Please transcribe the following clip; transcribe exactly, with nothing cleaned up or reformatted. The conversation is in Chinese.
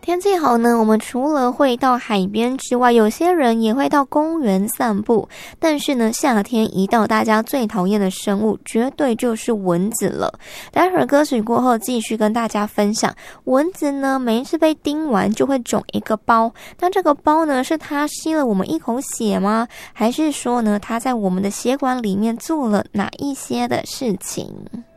天气好呢，我们除了会到海边之外，有些人也会到公园散步。但是呢，夏天一到，大家最讨厌的生物绝对就是蚊子了。待会儿歌曲过后，继续跟大家分享，蚊子呢，每一次被叮完就会肿一个包。那这个包呢，是它吸了我们一口血吗？还是说呢，它在我们的血管里面做了哪一些的事情？